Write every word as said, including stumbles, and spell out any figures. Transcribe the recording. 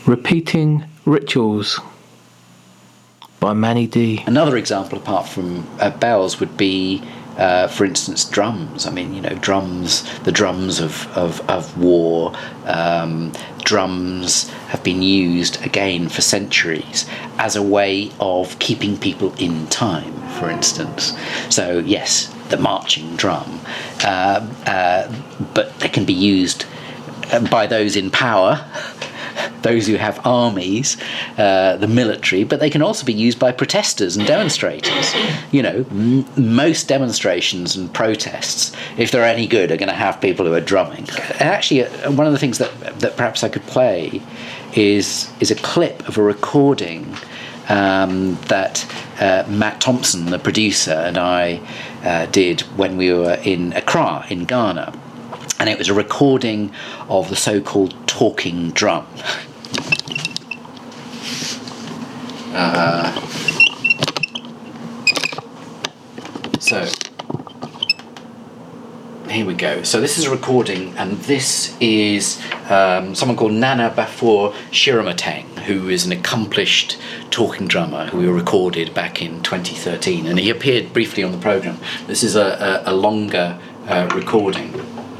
Repeating Rituals by Manny D. Another example, apart from uh, bells, would be, uh, for instance, drums. I mean, you know, drums, the drums of, of, of war, um, drums have been used, again, for centuries as a way of keeping people in time, for instance. So, yes, the marching drum, uh, uh, but they can be used by those in power, those who have armies, uh, the military, but they can also be used by protesters and demonstrators. You know, m- most demonstrations and protests, if they're any good, are going to have people who are drumming. And actually, uh, one of the things that that perhaps I could play is is a clip of a recording um, that uh, Matt Thompson, the producer, and I uh, did when we were in Accra, in Ghana. And it was a recording of the so-called talking drum. Uh, so, here we go. So this is a recording, and this is um, someone called Nana Baffour Shiramateng, who is an accomplished talking drummer who we recorded back in twenty thirteen, and he appeared briefly on the programme. This is a, a, a longer uh, recording.